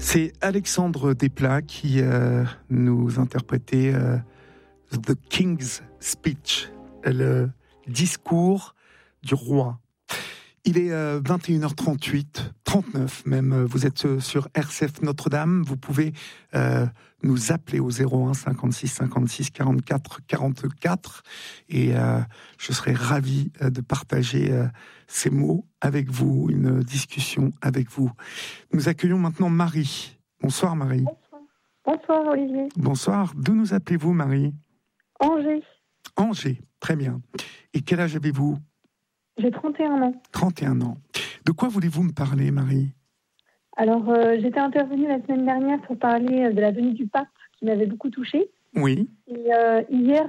C'est Alexandre Desplat qui nous interprétait The King's Speech, le discours du roi. Il est 21h38, 39 même. Vous êtes sur RCF Notre-Dame. Vous pouvez nous appeler au 01 56 56 44 44 et je serai ravi de partager ces mots avec vous, une discussion avec vous. Nous accueillons maintenant Marie. Bonsoir Marie. Bonsoir. Bonsoir Olivier. Bonsoir. D'où nous appelez-vous Marie ? Angers. Angers, très bien. Et quel âge avez-vous ? J'ai 31 ans. 31 ans. De quoi voulez-vous me parler, Marie ? Alors, j'étais intervenue la semaine dernière pour parler de la venue du pape qui m'avait beaucoup touchée. Oui. Et hier,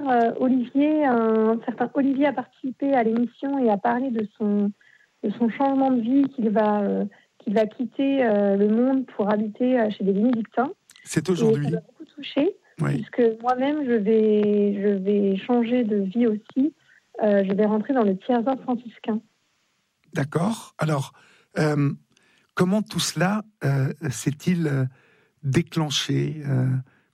un certain Olivier a participé à l'émission et a parlé de son changement de vie, qu'il va quitter le monde pour habiter chez des bénédictins. C'est aujourd'hui. Et ça m'a beaucoup touchée, Oui. puisque moi-même, je vais changer de vie aussi. Je vais rentrer dans le tiers-ordre franciscain. D'accord. Alors, comment tout cela s'est-il déclenché, construit ?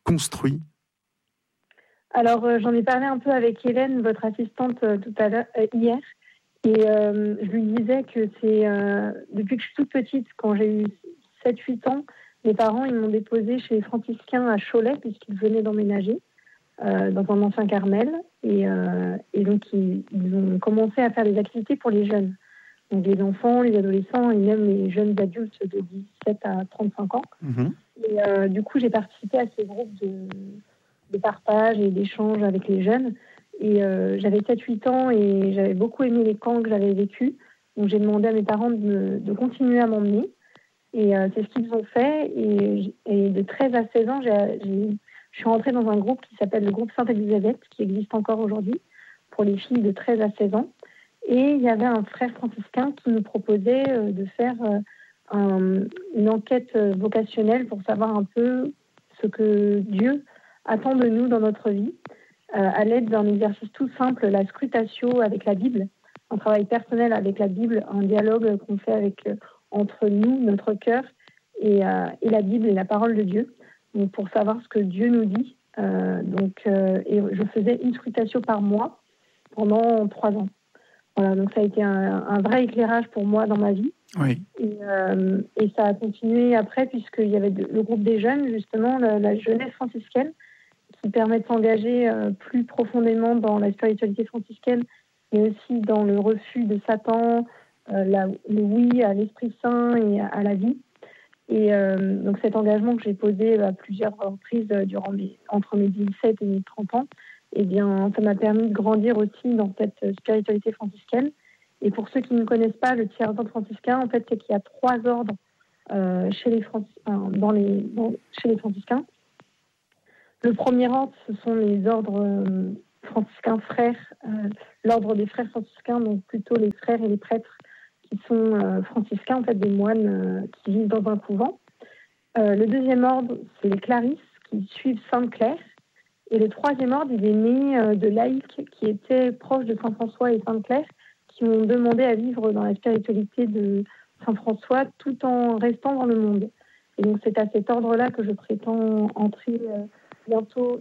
Alors, j'en ai parlé un peu avec Hélène, votre assistante, tout à l'heure, hier. Et je lui disais que c'est depuis que je suis toute petite, quand j'ai eu 7-8 ans, mes parents ils m'ont déposée chez les franciscains à Cholet, puisqu'ils venaient d'emménager dans un ancien Carmel. Et donc, ils ont commencé à faire des activités pour les jeunes. Donc, les enfants, les adolescents et même les jeunes adultes de 17 à 35 ans. Mm-hmm. Et du coup, j'ai participé à ces groupes de partage et d'échange avec les jeunes. Et j'avais 7-8 ans et j'avais beaucoup aimé les camps que j'avais vécus. Donc, j'ai demandé à mes parents de continuer à m'emmener. Et c'est ce qu'ils ont fait. Et de 13 à 16 ans, je suis rentrée dans un groupe qui s'appelle le groupe Sainte-Élisabeth, qui existe encore aujourd'hui, pour les filles de 13 à 16 ans. Et il y avait un frère franciscain qui nous proposait de faire une enquête vocationnelle pour savoir un peu ce que Dieu attend de nous dans notre vie, à l'aide d'un exercice tout simple, la scrutatio avec la Bible, un travail personnel avec la Bible, un dialogue qu'on fait entre nous, notre cœur, et la Bible et la parole de Dieu, donc pour savoir ce que Dieu nous dit. Et je faisais une scrutatio par mois pendant 3 ans. Voilà, donc ça a été un vrai éclairage pour moi dans ma vie. Oui. Et ça a continué après, puisqu'il y avait le groupe des jeunes, justement, la jeunesse franciscaine, qui permet de s'engager plus profondément dans la spiritualité franciscaine, mais aussi dans le refus de Satan, le oui à l'Esprit Saint et à la vie. Et donc cet engagement que j'ai posé à plusieurs reprises entre mes 17 et mes 30 ans, eh bien, ça m'a permis de grandir aussi dans cette spiritualité franciscaine. Et pour ceux qui ne connaissent pas le tiers-ordre franciscain, en fait, c'est qu'il y a 3 ordres chez les franciscains. Le premier ordre, ce sont les ordres franciscains frères, l'ordre des frères franciscains, donc plutôt les frères et les prêtres qui sont franciscains, en fait, des moines qui vivent dans un couvent. Le deuxième ordre, c'est les clarisses qui suivent Sainte Claire. Et le troisième ordre, il est né de laïcs qui étaient proches de Saint François et Sainte Claire, qui ont demandé à vivre dans la spiritualité de Saint François tout en restant dans le monde. Et donc c'est à cet ordre-là que je prétends entrer bientôt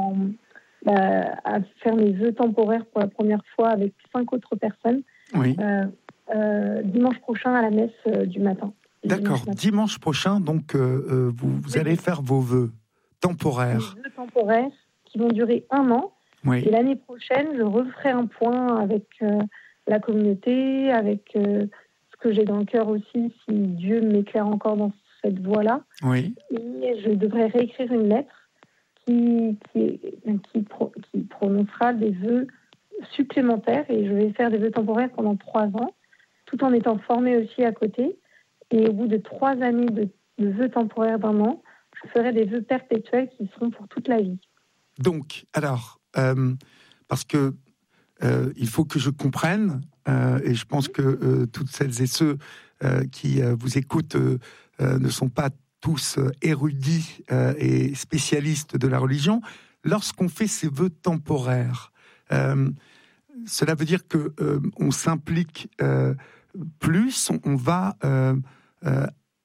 à faire mes vœux temporaires pour la première fois avec 5 autres personnes. Oui. Dimanche prochain à la messe du matin. D'accord. Dimanche prochain, donc vous allez faire vos vœux temporaires. Mes vœux temporaires qui vont durer 1 an. Oui. Et l'année prochaine, je referai un point avec la communauté, avec ce que j'ai dans le cœur aussi, si Dieu m'éclaire encore dans cette voie-là. Oui. Et je devrais réécrire une lettre qui prononcera des vœux supplémentaires. Et je vais faire des vœux temporaires pendant 3 ans, tout en étant formée aussi à côté. Et au bout de 3 années de vœux temporaires d'1 an, je ferai des vœux perpétuels qui seront pour toute la vie. Donc, alors, parce que il faut que je comprenne, et je pense que toutes celles et ceux qui vous écoutent ne sont pas tous érudits et spécialistes de la religion. Lorsqu'on fait ces vœux temporaires, cela veut dire que on s'implique plus, on va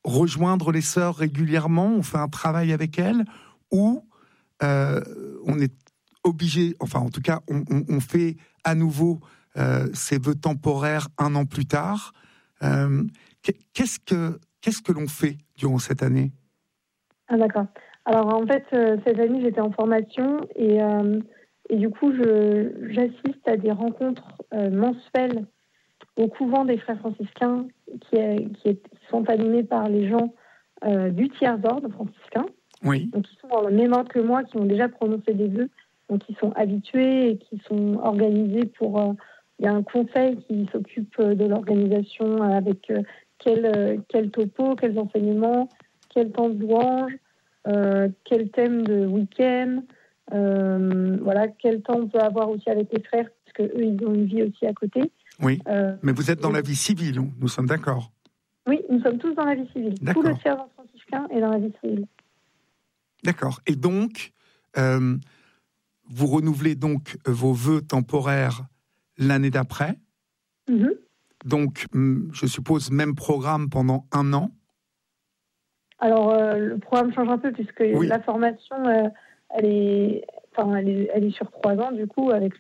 rejoindre les sœurs régulièrement, on fait un travail avec elles, ou on est obligé, enfin en tout cas, on fait à nouveau ces vœux temporaires 1 an plus tard. Qu'est-ce que l'on fait durant cette année ? Ah, d'accord. Alors en fait, cette année, j'étais en formation et du coup, j'assiste à des rencontres mensuelles au couvent des frères franciscains qui sont animés par les gens du tiers-ordre franciscain. Oui. Donc, qui sont dans le même ordre que moi, qui ont déjà prononcé des vœux, donc qui sont habitués et qui sont organisés pour... Il y a un conseil qui s'occupe de l'organisation avec quel topo, quels enseignements, quel temps de louange, quel thème de week-end, voilà, quel temps on peut avoir aussi avec les frères, parce qu'eux, ils ont une vie aussi à côté. Oui, mais vous êtes dans la vie civile, nous sommes d'accord. Oui, nous sommes tous dans la vie civile. D'accord. Tout le tiers-ordre franciscain est dans la vie civile. D'accord. Et donc, vous renouvelez donc vos vœux temporaires l'année d'après. Mm-hmm. Donc, je suppose, même programme pendant 1 an. Alors, le programme change un peu puisque la formation, elle est sur 3 ans, du coup, avec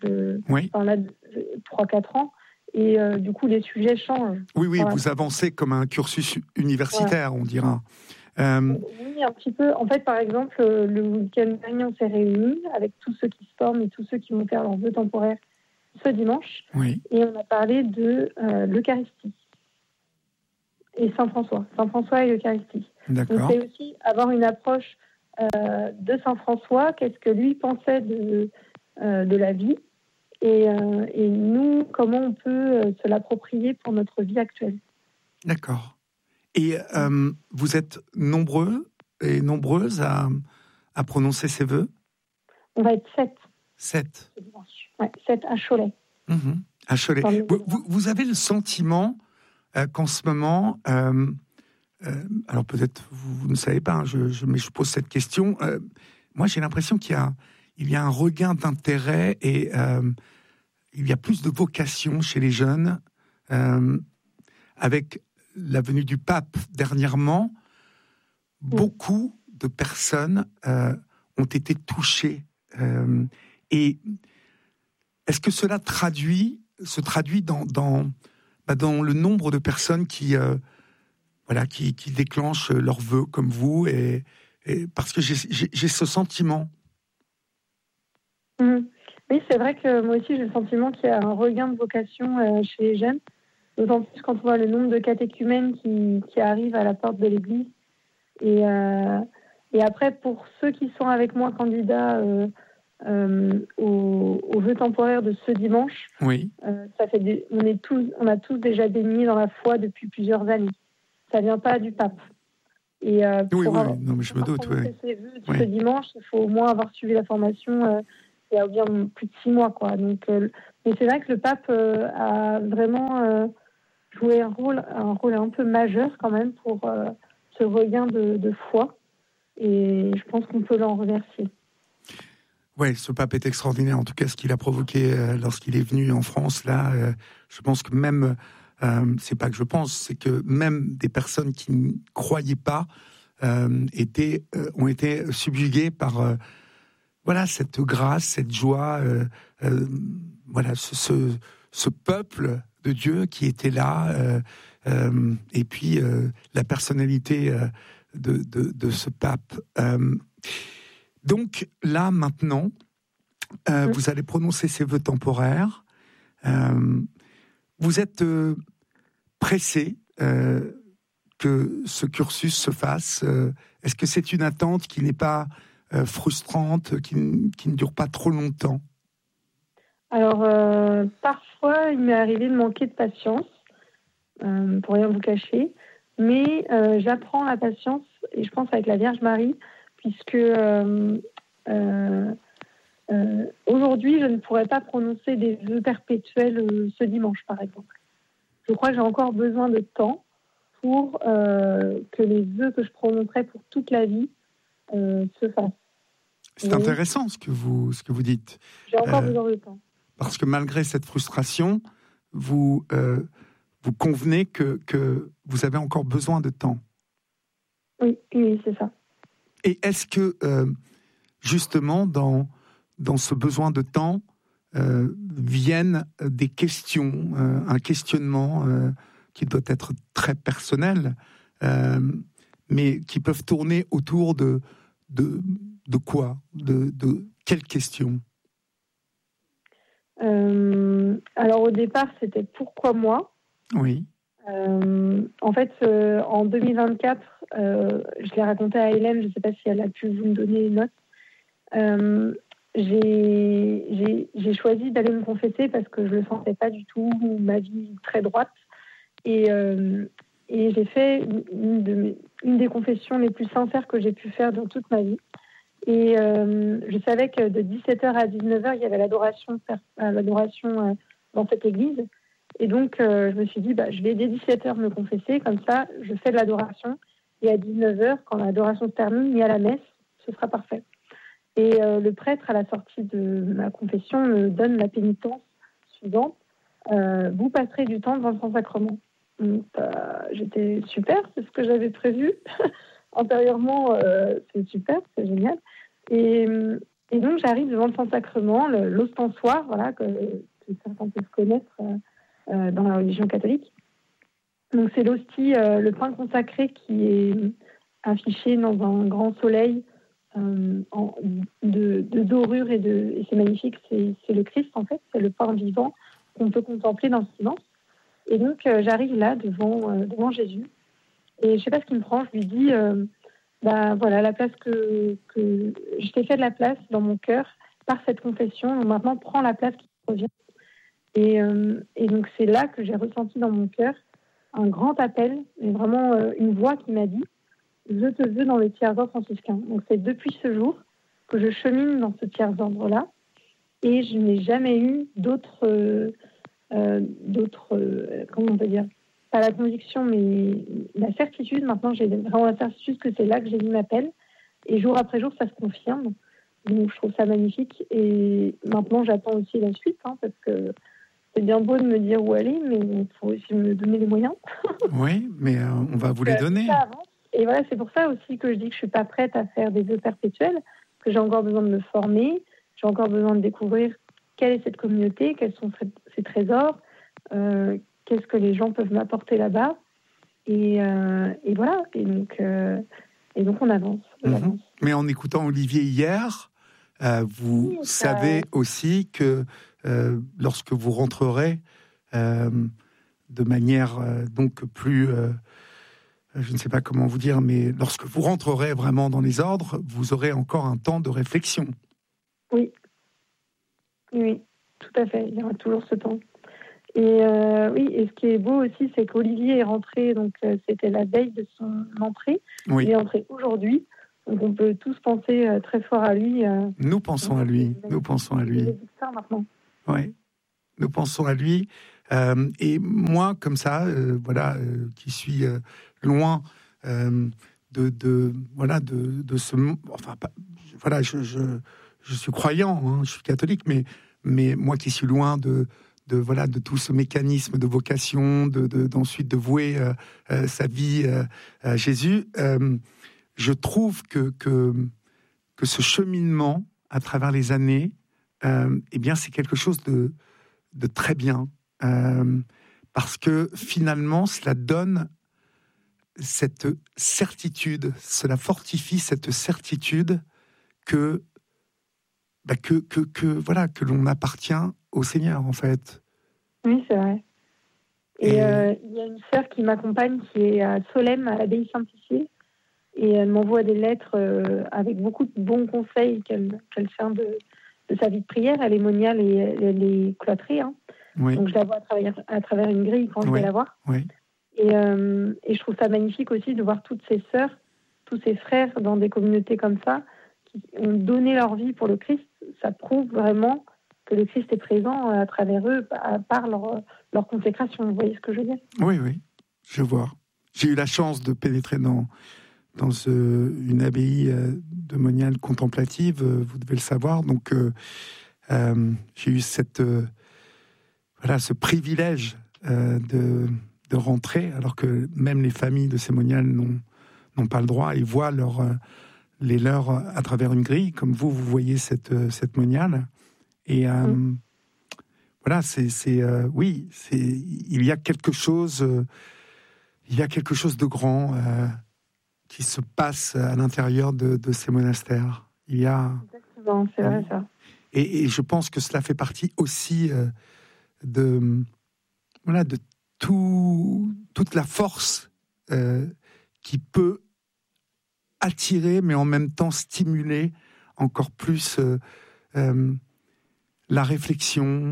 3-4 ans. Et du coup, les sujets changent. Oui, vous avancez comme un cursus universitaire, on dira. Oui, un petit peu. En fait, par exemple, le week-end dernier, on s'est réunis avec tous ceux qui se forment et tous ceux qui vont faire leurs vœux temporaires ce dimanche. Oui. Et on a parlé de l'Eucharistie et Saint-François. Saint-François et l'Eucharistie. D'accord. Donc, c'est aussi avoir une approche de Saint-François, qu'est-ce que lui pensait de la vie, et nous, comment on peut se l'approprier pour notre vie actuelle. D'accord. Et vous êtes nombreux et nombreuses à prononcer ces vœux ? On va être 7. 7 ? Oui, 7 à Cholet. Mmh. À Cholet. Vous avez le sentiment qu'en ce moment... alors peut-être vous ne savez pas, mais je pose cette question. Moi, j'ai l'impression qu'il y a un regain d'intérêt et il y a plus de vocation chez les jeunes. Avec la venue du pape dernièrement, beaucoup de personnes ont été touchées. Et est-ce que cela se traduit dans le nombre de personnes qui déclenchent leurs vœux comme vous, et parce que j'ai ce sentiment. Oui, c'est vrai que moi aussi j'ai le sentiment qu'il y a un regain de vocation chez les jeunes, d'autant plus quand on voit le nombre de catéchumènes qui arrivent à la porte de l'église. Et après, pour ceux qui sont avec moi candidats au vœu temporaire de ce dimanche, oui. On a tous déjà baigné dans la foi depuis plusieurs années. Ça vient pas du pape. Et non, mais je me doute. Ces vœux ce dimanche, il faut au moins avoir suivi la formation il y a bien plus de 6 mois, quoi. Donc, mais c'est vrai que le pape a vraiment joué un rôle un peu majeur quand même pour ce regain de foi. Et je pense qu'on peut l'en remercier. Oui, ce pape est extraordinaire. En tout cas, ce qu'il a provoqué lorsqu'il est venu en France, là, je pense que même, c'est pas que je pense, c'est que même des personnes qui ne croyaient pas ont été subjuguées par cette grâce, cette joie, ce peuple de Dieu qui était là, et puis la personnalité de ce pape. Donc là, maintenant, vous allez prononcer ces vœux temporaires. Vous êtes pressé que ce cursus se fasse. Est-ce que c'est une attente qui n'est pas frustrante, qui ne dure pas trop longtemps ? Alors, parfois, il m'est arrivé de manquer de patience, pour rien vous cacher. Mais j'apprends la patience, et je pense avec la Vierge Marie, puisque aujourd'hui, je ne pourrais pas prononcer des vœux perpétuels ce dimanche, par exemple. Je crois que j'ai encore besoin de temps pour que les vœux que je prononcerai pour toute la vie se fassent. C'est intéressant ce que vous dites. J'ai encore besoin de temps. Parce que malgré cette frustration, vous convenez que vous avez encore besoin de temps. Oui, oui, c'est ça. Et est-ce que, justement, dans ce besoin de temps, viennent des questions, un questionnement qui doit être très personnel, mais qui peuvent tourner autour de quoi, de quelles questions? Alors au départ, c'était pourquoi moi? Oui, En fait, en 2024, je l'ai raconté à Hélène, je ne sais pas si elle a pu vous me donner une note. Euh, j'ai choisi d'aller me confesser parce que je ne le sentais pas du tout, ma vie très droite. Et j'ai fait une des confessions les plus sincères que j'ai pu faire dans toute ma vie. Et je savais que de 17h à 19h, il y avait l'adoration dans cette église. Et donc, je me suis dit, je vais dès 17h me confesser, comme ça, je fais de l'adoration. Et à 19h, quand l'adoration se termine, il y a la messe, ce sera parfait. Et le prêtre, à la sortie de ma confession, me donne la pénitence suivante. Vous passerez du temps devant le Saint-Sacrement. Donc, j'étais super, c'est ce que j'avais prévu. Antérieurement, c'est super, c'est génial. Et donc, j'arrive devant le Saint-Sacrement, l'ostensoir, voilà, que certains peuvent connaître dans la religion catholique. Donc, c'est l'hostie, le pain consacré qui est affiché dans un grand soleil de dorure et c'est magnifique. C'est le Christ, en fait, c'est le pain vivant qu'on peut contempler dans le silence. Et donc, j'arrive là devant Jésus. Et je ne sais pas ce qui me prend, je lui dis, voilà, la place que je t'ai fait de la place dans mon cœur par cette confession. Donc maintenant, prends la place qui te revient. Et donc, c'est là que j'ai ressenti dans mon cœur un grand appel, et vraiment une voix qui m'a dit, je te veux dans le tiers-ordre franciscain. Donc, c'est depuis ce jour que je chemine dans ce tiers-ordre-là. Et je n'ai jamais eu d'autres comment on peut dire, pas la conviction, mais la certitude. Maintenant, j'ai vraiment la certitude que c'est là que Jésus m'appelle. Et jour après jour, ça se confirme. Donc, je trouve ça magnifique. Et maintenant, j'attends aussi la suite, parce que c'est bien beau de me dire où aller, mais il faut aussi me donner les moyens. oui, mais on va vous les donner. Ça avance. Et voilà, c'est pour ça aussi que je dis que je ne suis pas prête à faire des vœux perpétuels, que j'ai encore besoin de me former, j'ai encore besoin de découvrir quelle est cette communauté, quels sont ses trésors, qu'est-ce que les gens peuvent m'apporter là-bas. Et voilà. Et donc on avance. Mais en écoutant Olivier hier, vous savez aussi que lorsque vous rentrerez de manière donc plus, je ne sais pas comment vous dire, mais lorsque vous rentrerez vraiment dans les ordres, vous aurez encore un temps de réflexion. Oui, tout à fait. Il y aura toujours ce temps. Et oui, et ce qui est beau aussi, c'est qu'Olivier est rentré, donc c'était la veille de son entrée. Oui. Il est entré aujourd'hui, donc on peut tous penser très fort à lui. Nous pensons à lui. Nous pensons à lui. Ça maintenant. Oui, nous pensons à lui. Et moi, comme ça, qui suis loin de ce, enfin, voilà, je suis croyant, je suis catholique, mais moi qui suis loin de tout ce mécanisme de vocation, d'ensuite de vouer sa vie à Jésus, je trouve que ce cheminement à travers les années, eh bien, c'est quelque chose de très bien, parce que finalement, cela donne cette certitude, cela fortifie cette certitude que l'on appartient au Seigneur, en fait. Oui, c'est vrai. Et il y a une sœur qui m'accompagne, qui est à Solesmes, à l'abbaye Saint-Pitié, et elle m'envoie des lettres avec beaucoup de bons conseils qu'elle fait de sa vie de prière. Elle est moniale et elle est cloîtrée, Oui. Donc je la vois à travers une grille quand je vais la voir. Oui. Et je trouve ça magnifique aussi de voir toutes ces sœurs, tous ces frères dans des communautés comme ça, qui ont donné leur vie pour le Christ. Ça prouve vraiment que le Christ est présent à travers eux, par leur consécration. Vous voyez ce que je veux dire ? Oui, je vois. J'ai eu la chance de pénétrer dans une abbaye de moniale contemplative, vous devez le savoir. Donc, j'ai eu ce privilège de rentrer, alors que même les familles de ces moniales n'ont n'ont pas le droit et voient les leurs à travers une grille, comme vous voyez cette moniale. Et voilà, il y a quelque chose de grand qui se passe à l'intérieur de ces monastères. Il y a... Exactement, c'est vrai ça. Et je pense que cela fait partie aussi de toute la force qui peut attirer, mais en même temps stimuler encore plus la réflexion,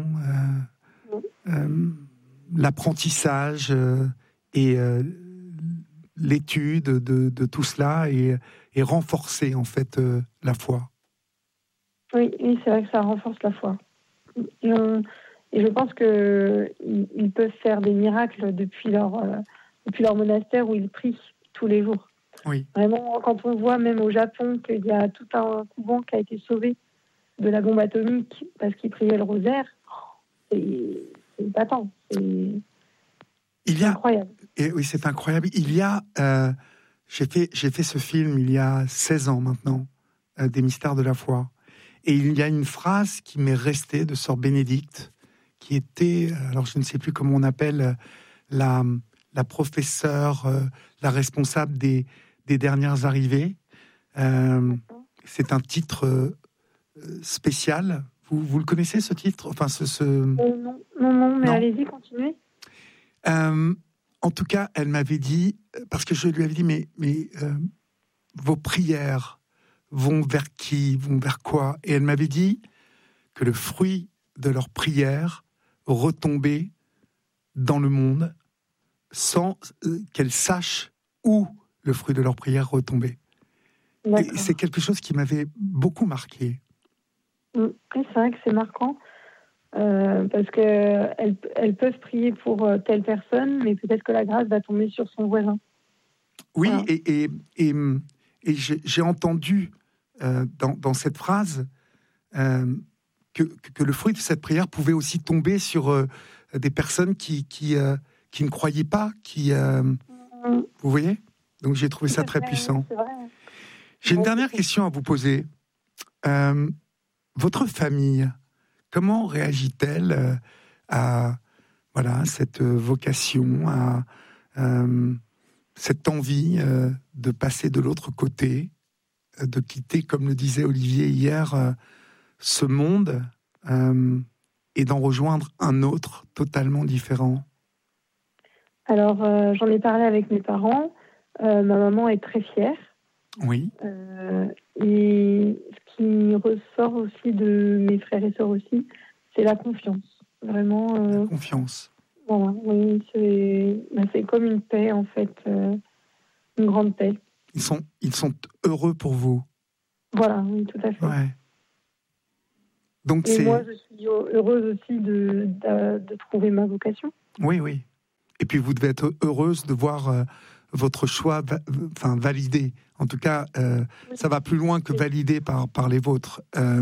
l'apprentissage et l'étude de tout cela et renforcer en fait la foi. Oui, c'est vrai que ça renforce la foi. Et je pense qu'ils peuvent faire des miracles depuis leur monastère où ils prient tous les jours. Oui. Vraiment, quand on voit même au Japon qu'il y a tout un couvent qui a été sauvé de la bombe atomique parce qu'ils priaient le rosaire, c'est épatant. C'est incroyable. Et oui, c'est incroyable. J'ai fait ce film il y a 16 ans maintenant, des mystères de la foi. Et il y a une phrase qui m'est restée de Sœur Bénédicte, qui était, alors je ne sais plus comment on appelle, la professeure, la responsable des dernières arrivées. C'est un titre spécial. Vous le connaissez, ce titre? Enfin, Non, mais allez-y, continuez. En tout cas, elle m'avait dit, parce que je lui avais dit, mais vos prières vont vers qui, vont vers quoi? Et elle m'avait dit que le fruit de leurs prières retombait dans le monde sans qu'elle sache où le fruit de leurs prières retombait. Et c'est quelque chose qui m'avait beaucoup marqué. Oui, c'est vrai que c'est marquant. Parce qu'elles peuvent prier pour telle personne, mais peut-être que la grâce va tomber sur son voisin. Oui, voilà. Et j'ai entendu dans cette phrase que le fruit de cette prière pouvait aussi tomber sur des personnes qui ne croyaient pas, vous voyez? Donc j'ai trouvé ça très puissant. C'est vrai. J'ai une dernière question à vous poser. Votre famille, comment réagit-elle à cette vocation, à cette envie de passer de l'autre côté, de quitter, comme le disait Olivier hier, ce monde et d'en rejoindre un autre totalement différent? Alors, j'en ai parlé avec mes parents. Ma maman est très fière. Oui. Et ce qui ressort aussi de mes frères et sœurs aussi, c'est la confiance. Vraiment. La confiance. Voilà, oui, c'est comme une paix, en fait. Une grande paix. Ils sont heureux pour vous. Voilà, oui, tout à fait. Ouais. Donc moi, je suis heureuse aussi de trouver ma vocation. Oui, oui. Et puis, vous devez être heureuse de voir votre choix validé. En tout cas, ça va plus loin que validé par les vôtres.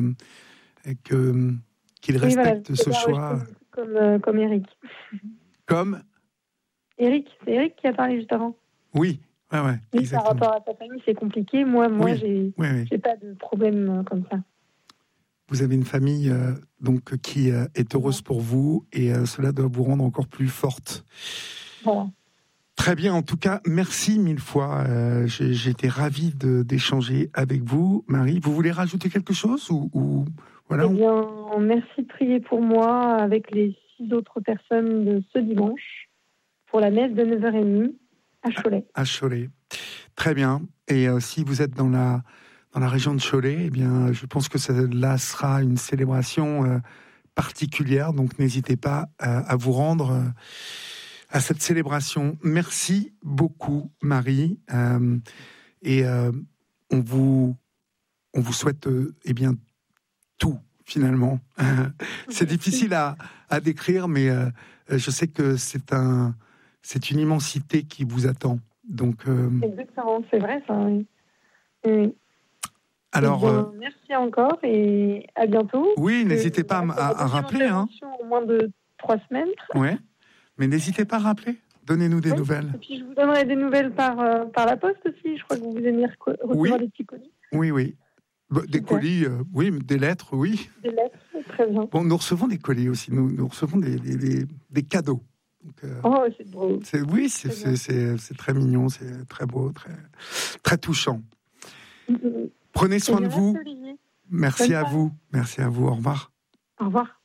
Qu'ils respectent ce choix. Comme Eric. Comme Eric, c'est Eric qui a parlé juste avant. Oui, ouais. Oui, par rapport à sa famille, c'est compliqué. Moi, j'ai pas de problème comme ça. Vous avez une famille donc qui est heureuse pour vous et cela doit vous rendre encore plus forte. Voilà. Très bien, en tout cas, merci mille fois. J'ai été ravi d'échanger avec vous, Marie. Vous voulez rajouter quelque chose ou voilà? Eh bien, merci de prier pour moi avec les 6 autres personnes de ce dimanche pour la messe de 9h30 à Cholet. À Cholet. Très bien. Et si vous êtes dans la région de Cholet, eh bien, je pense que là sera une célébration particulière. Donc, n'hésitez pas à vous rendre à cette célébration. Merci beaucoup, Marie. Et on vous souhaite tout, finalement. C'est difficile à décrire, mais je sais que c'est une immensité qui vous attend. Donc, exactement, c'est vrai, ça. Oui. Alors, merci encore et à bientôt. Oui, n'hésitez pas à rappeler. Au moins de 3 semaines. Ouais, mais n'hésitez pas à rappeler. Donnez-nous des nouvelles. Et puis je vous donnerai des nouvelles par la poste aussi. Je crois que vous aimez recevoir des petits colis. Oui. Des colis, oui, des lettres, oui. Des lettres, très bien. Bon, nous recevons des colis aussi. Nous recevons des cadeaux. Donc, c'est beau. C'est très mignon, c'est très beau, très touchant. Prenez soin de vous. Merci à vous. Merci à vous. Au revoir. Au revoir.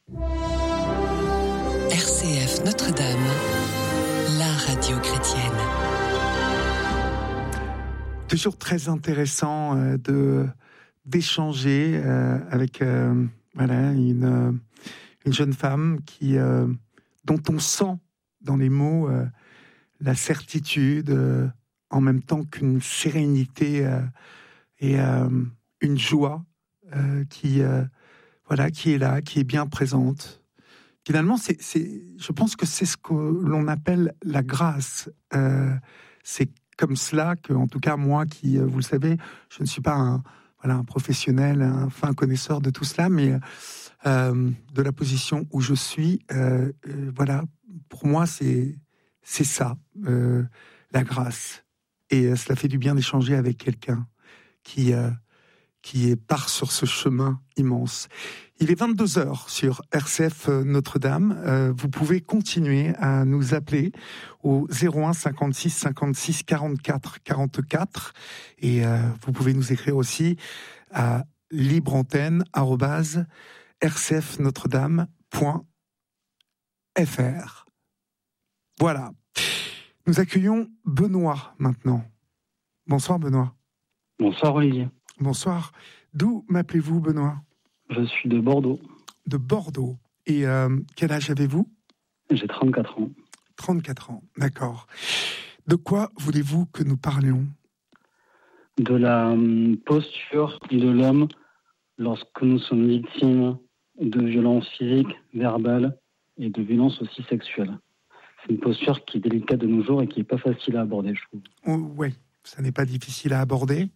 RCF Notre-Dame, la radio chrétienne. Toujours très intéressant d'échanger avec une jeune femme dont on sent dans les mots la certitude, en même temps qu'une sérénité et une joie qui est là, qui est bien présente. Finalement, je pense que c'est ce que l'on appelle la grâce. C'est comme cela que, en tout cas, moi, qui, vous le savez, je ne suis pas un professionnel, un fin connaisseur de tout cela, mais de la position où je suis, pour moi, c'est ça, la grâce. Et cela fait du bien d'échanger avec quelqu'un qui part sur ce chemin immense. Il est 22h sur RCF Notre-Dame. Vous pouvez continuer à nous appeler au 01 56 56 44 44 et vous pouvez nous écrire aussi à libreantenne@rcfnotredame.fr. Voilà. Nous accueillons Benoît maintenant. Bonsoir Benoît. Bonsoir Olivier. Bonsoir. D'où m'appelez-vous Benoît ? Je suis de Bordeaux. De Bordeaux. Et quel âge avez-vous ? J'ai 34 ans. 34 ans, d'accord. De quoi voulez-vous que nous parlions ? De la posture de l'homme lorsque nous sommes victimes de violences physiques, verbales et de violences aussi sexuelles. C'est une posture qui est délicate de nos jours et qui n'est pas facile à aborder, je trouve. Oui, ça n'est pas difficile à aborder.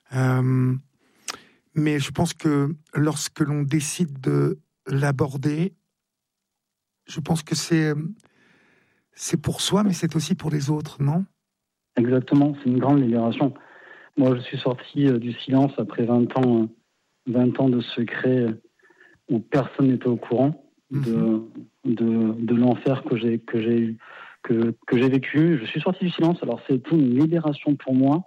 Mais je pense que lorsque l'on décide de l'aborder, je pense que c'est pour soi, mais c'est aussi pour les autres, non ? Exactement, c'est une grande libération. Moi, je suis sorti du silence après 20 ans de secret où personne n'était au courant de l'enfer que j'ai vécu. Je suis sorti du silence, alors c'était une libération pour moi.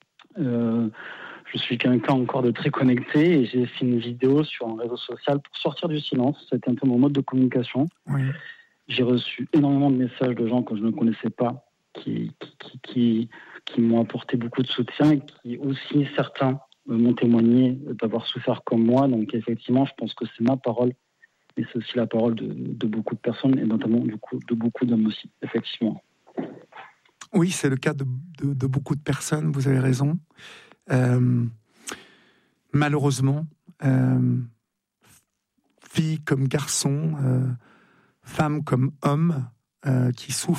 Je suis quelqu'un encore de très connecté et j'ai fait une vidéo sur un réseau social pour sortir du silence. C'était un peu mon mode de communication. Oui. J'ai reçu énormément de messages de gens que je ne connaissais pas qui m'ont apporté beaucoup de soutien et qui aussi, certains m'ont témoigné d'avoir souffert comme moi. Donc effectivement, je pense que c'est ma parole et c'est aussi la parole de beaucoup de personnes et notamment du coup, de beaucoup d'hommes aussi, effectivement. Oui, c'est le cas de beaucoup de personnes, vous avez raison. Malheureusement, filles comme garçons, femmes comme hommes qui souffrent